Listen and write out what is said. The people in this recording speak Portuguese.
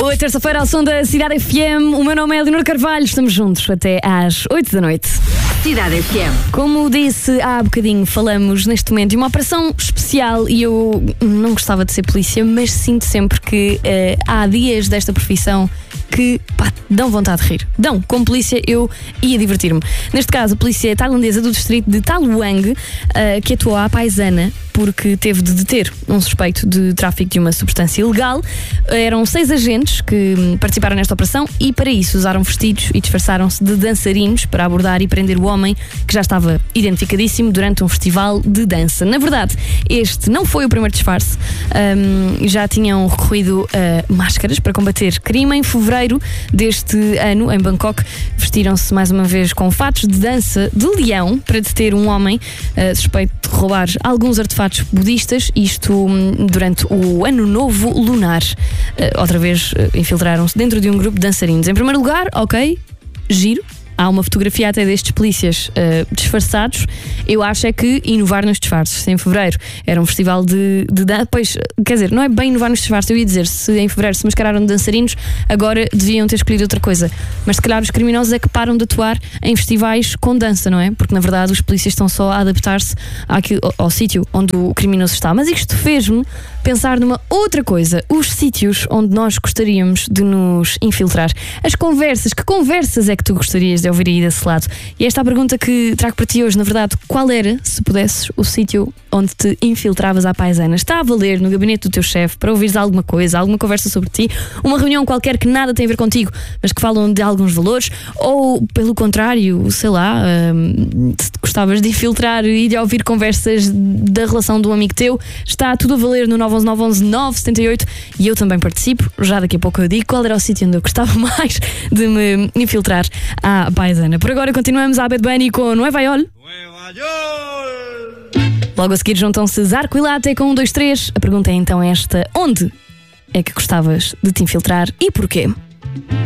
Boa terça-feira ao som da Cidade FM. O meu nome é Leonor Carvalho. Estamos juntos até às 8 da noite. Cidade FM. Como disse há bocadinho, falamos neste momento de uma operação especial e eu não gostava de ser polícia, mas sinto sempre que há dias desta profissão que dão vontade de rir. Como polícia eu ia divertir-me. Neste caso, a polícia tailandesa do distrito de Ta Luang, que atuou à paisana porque teve de deter um suspeito de tráfico de uma substância ilegal. Eram 6 agentes que participaram nesta operação e para isso usaram vestidos e disfarçaram-se de dançarinos para abordar e prender o homem que já estava identificadíssimo durante um festival de dança. Na verdade, este não foi o primeiro disfarce. Já tinham recorrido a máscaras para combater crime. Em fevereiro deste ano, em Bangkok, vestiram-se mais uma vez com fatos de dança de leão para deter um homem suspeito de roubar alguns artefatos budistas, isto durante o Ano Novo Lunar. Outra vez infiltraram-se dentro de um grupo de dançarinos. Em primeiro lugar, giro. Há uma fotografia até destes polícias disfarçados. Eu acho é que inovar nos disfarces. Se em fevereiro era um festival de dança, pois, quer dizer, não é bem inovar nos disfarces. Eu ia dizer, se em fevereiro se mascararam de dançarinos, agora deviam ter escolhido outra coisa. Mas se calhar os criminosos é que param de atuar em festivais com dança, não é? Porque na verdade os polícias estão só a adaptar-se ao sítio onde o criminoso está. Mas isto fez-me pensar numa outra coisa: os sítios onde nós gostaríamos de nos infiltrar. As conversas. Que conversas é que tu gostarias de ouvir aí desse lado? E esta é a pergunta que trago para ti hoje. Na verdade, qual era, se pudesses, o sítio onde te infiltravas à paisana? Está a valer no gabinete do teu chefe para ouvires alguma coisa, alguma conversa sobre ti, uma reunião qualquer que nada tem a ver contigo, mas que falam de alguns valores? Ou, pelo contrário, sei lá, se gostavas de infiltrar e de ouvir conversas da relação de um amigo teu? Está tudo a valer no 911 911 978 e eu também participo. Já daqui a pouco eu digo qual era o sítio onde eu gostava mais de me infiltrar à paisana. Por agora continuamos a Bad Bunny com Nueva York. Logo a seguir juntam-se Zarco e Latte com 1, 2, 3. A pergunta é então esta: onde é que gostavas de te infiltrar e porquê?